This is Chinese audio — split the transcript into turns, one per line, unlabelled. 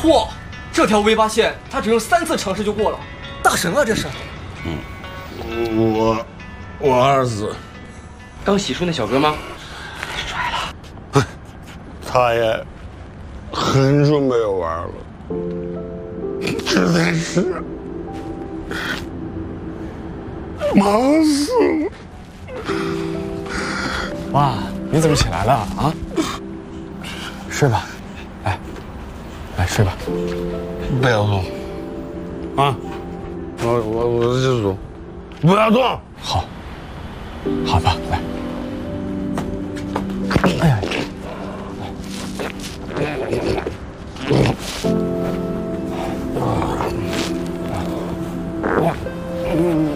嚯，这条 V8线他只用3次尝试就过了，大神啊这是！
我24，
刚洗漱那小哥吗？
摔了，他也很准备玩了，实在是忙死了。
哇，你怎么起来了啊？睡吧，来睡吧。
不要动，啊！我就走，不要动。
好吧，来。